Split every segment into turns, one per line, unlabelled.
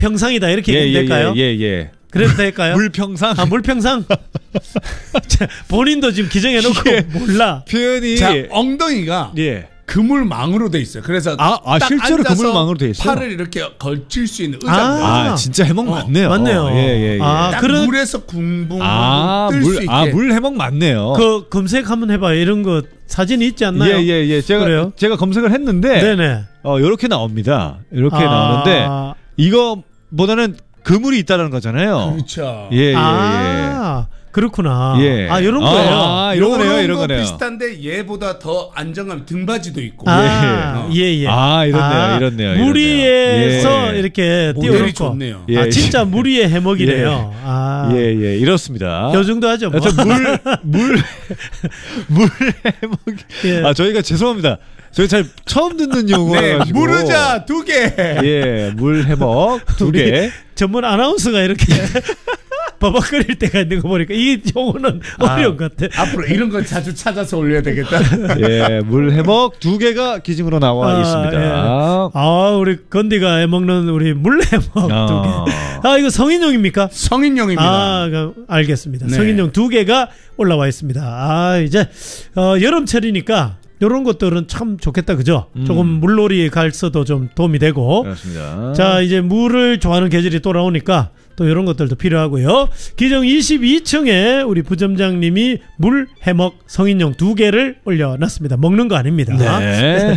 물평상이다 이렇게 될까요?
예.
그래도 될까요?
물평상.
물평상. 본인도 지금 기정해놓고 몰라.
표현이
자, 엉덩이가 그물망으로 돼 있어요. 그래서
실제로 그물망으로 돼 있어요.
팔을 이렇게 걸칠 수 있는 의자입니다.
진짜 해먹 맞네요.
맞네요.
예.
그런 물에서 붕붕 뜰 수 있게.
물 해먹 맞네요.
그 검색 한번 해봐요. 이런 거 사진이 있지 않나요?
예. 제가 검색을 했는데,
네네.
이렇게 나옵니다. 이렇게 나오는데 이거보다는 그물이 있다는 거잖아요.
그렇죠.
예.
그렇구나.
예.
이런 거예요.
이런 거네요.
비슷한데 얘보다 더 안정감, 등받이도 있고.
예.
이렇네요.
물 위에서
예.
이렇게
모델이
띄워놓고.
좋네요.
예.
진짜 물 위에 해먹이네요.
예. 이렇습니다.
요 정도 하죠. 뭐.
물 해먹.
예.
저희가 죄송합니다. 저희 잘 처음 듣는 용어가지고.
물의자 2개.
예, 물 해먹 2개.
전문 아나운서가 이렇게 버벅거릴 때가 있는 거 보니까 이 용어는 어려운 것 같아.
앞으로 이런 거 자주 찾아서 올려야 되겠다.
예, 물 해먹 2개가 기증으로 나와 있습니다.
예. 우리 건디가 해먹는 우리 물 해먹 2개. 이거 성인용입니까?
성인용입니다.
그럼 알겠습니다.
네.
성인용 2개가 올라와 있습니다. 이제 여름철이니까 이런 것들은 참 좋겠다, 그죠? 조금 물놀이 갈서도 좀 도움이 되고.
그렇습니다.
자, 이제 물을 좋아하는 계절이 돌아오니까 또 이런 것들도 필요하고요. 기정 22층에 우리 부점장님이 물 해먹 성인용 2개를 올려놨습니다. 먹는 거 아닙니다.
네.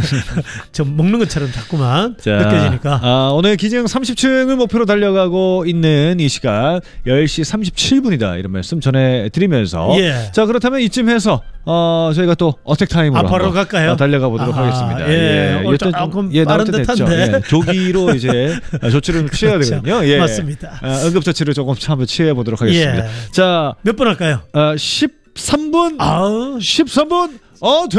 좀 먹는 것처럼 자꾸만 느껴지니까.
오늘 기정 30층을 목표로 달려가고 있는 이 시간 10시 37분이다 이런 말씀 전해드리면서 자, 그렇다면 이쯤 해서 저희가 또 어택 타임으로
바로 갈까요?
달려가 보도록 하겠습니다.
오늘 조금 빠른 듯한데
조기로 이제 조치를 취해야 되거든요. 예.
맞습니다.
응급조치를 조금 한번 취해 보도록 하겠습니다. 자,
몇 분 할까요?
13분. 13분 어택.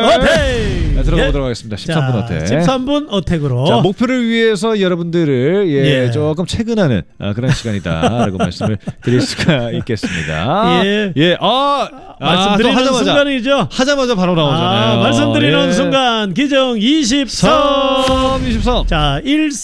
들어가 보도록 하겠습니다. 13분 어택.
13분 어택으로.
자, 목표를 위해서 여러분들을 조금 퇴근하는 그런 시간이다라고 말씀을 드릴 수가 있겠습니다.
말씀드리는 순간이죠.
하자마자 바로 나오잖아요.
말씀드리는 순간 기정 23. 자,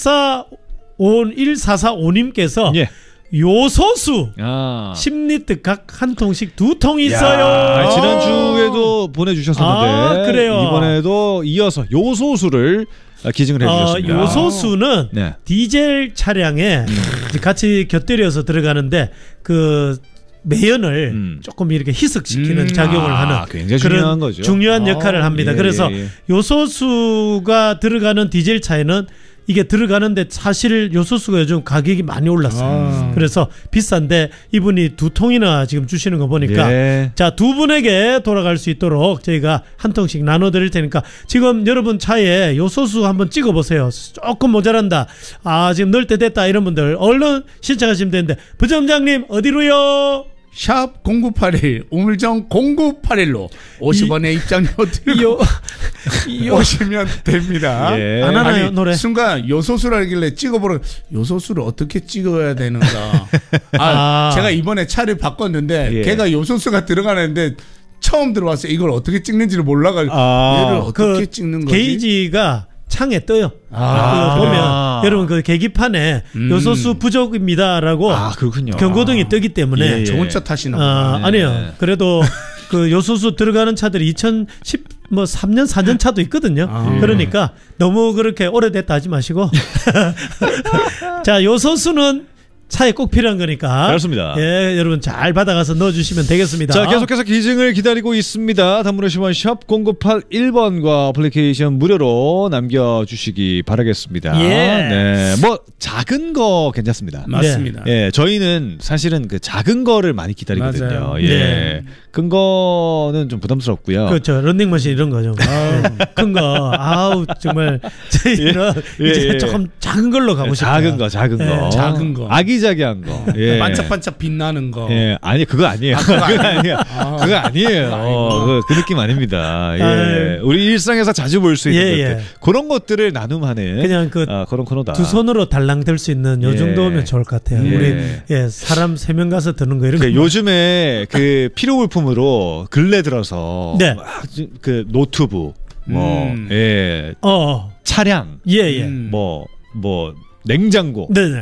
1445님께서 요소수 10리터 각 한 통씩 2통 있어요.
지난주에도 보내주셨었는데
그래요.
이번에도 이어서 요소수를 기증을 해주셨습니다.
요소수는 디젤 차량에 같이 곁들여서 들어가는데 그 매연을 조금 이렇게 희석시키는 작용을 하는
굉장히 중요한 거죠.
중요한 역할을 합니다. 그래서 요소수가 들어가는 디젤 차에는 이게 들어가는데 사실 요소수가 요즘 가격이 많이 올랐어요. 그래서 비싼데 이분이 2통이나 지금 주시는 거 보니까 자, 2분에게 돌아갈 수 있도록 저희가 한 통씩 나눠드릴 테니까 지금 여러분 차에 요소수 한번 찍어보세요. 조금 모자란다. 지금 넣을 때 됐다. 이런 분들 얼른 신청하시면 되는데 부점장님 어디로요?
샵 0981 우물정 0981로 50원의 입장료 들고 오시면 됩니다.
안 하나요? 노래?
순간 요소수라길래 찍어보러 요소수를 어떻게 찍어야 되는가. 제가 이번에 차를 바꿨는데 걔가 요소수가 들어가는데 처음 들어왔어요. 이걸 어떻게 찍는지를 몰라가지고 얘를 어떻게 찍는 거지?
게이지가 창에 떠요. 보면 여러분 그 계기판에 요소수 부족입니다라고 경고등이 뜨기 때문에
좋은 차 타시나
아니요. 그래도 그 요소수 들어가는 차들이 2013년 4년 차도 있거든요. 그러니까 너무 그렇게 오래됐다 하지 마시고 자, 요소수는 차에 꼭 필요한 거니까.
그렇습니다.
여러분 잘 받아가서 넣어주시면 되겠습니다.
자, 계속해서 기증을 기다리고 있습니다. 단문 50원 샵 0981번과 어플리케이션 무료로 남겨주시기 바라겠습니다. 뭐 작은 거 괜찮습니다.
맞습니다.
저희는 사실은 그 작은 거를 많이 기다리거든요. 큰 거는 좀 부담스럽고요.
그렇죠. 런닝머신 이런 거죠. 큰 거. 정말 저희는 이제 조금 작은 걸로 가고 싶어요.
작은 거. 아기자기한 거.
반짝반짝 빛나는 거.
아니, 그거 아니에요. 그거 아니에요. 그 느낌 아닙니다. 우리 일상에서 자주 볼 수 있는 것들. 그런 것들을 나눔하는
그냥
그런 코너다.
두 손으로 달랑 들 수 있는 요 정도면 좋을 것 같아요. 우리 사람 3명 가서 드는 거 이런 거.
요즘에 그 필요물품으로 근래 들어서 그 노트북, 차량, 냉장고.
네네.